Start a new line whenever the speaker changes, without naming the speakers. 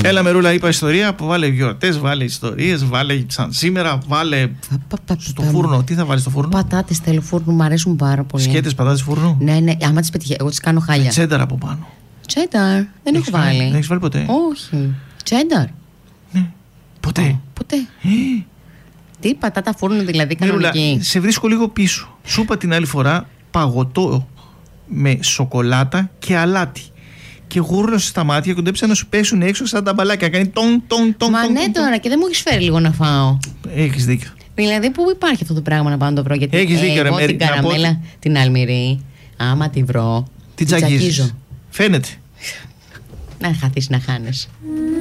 Έλα Μερούλα, είπα ιστορία που βάλε γιορτές, βάλε ιστορίες, βάλε σαν σήμερα, βάλε στο φούρνο. Τι θα βάλει στο φούρνο?
Πατάτες θέλω φούρνο, μου αρέσουν πάρα πολύ.
Σκέτες πατάτες φούρνου.
Ναι, άμα τις πετυχαίνω, εγώ τις κάνω χάλια.
Τσένταρ από πάνω.
Τσένταρ, δεν έχω βάλει.
Δεν έχεις βάλει ποτέ?
Όχι. Τσένταρ.
Ναι. Ποτέ.
Ποτέ. Τι πατάτα φούρνο δηλαδή κανονική?
Σε βρίσκω λίγο πίσω. Σου είπα την άλλη φορά παγωτό με σοκολάτα και αλάτι. Και γούρνωσε στα μάτια και κοντέψα να σου πέσουν έξω σαν τα μπαλάκια. Κάνει τόν.
Μα ναι, τώρα και δεν μου έχει φέρει λίγο να φάω.
Έχεις δίκιο.
Δηλαδή, πού υπάρχει αυτό το πράγμα να πάω να το βρω? Γιατί
έχεις δίκιο,
εγώ την καραμέλα, την αλμυρή, άμα τη βρω,
την τσακίζω. Φαίνεται.
Να χαθείς να χάνεις.